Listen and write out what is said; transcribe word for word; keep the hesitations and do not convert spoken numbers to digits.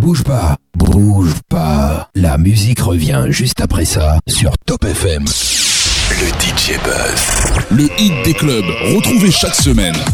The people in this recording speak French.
bouge pas, bouge pas. La musique revient juste après ça sur Top F M. Le D J Buzz. Le hit des clubs, retrouvé chaque semaine.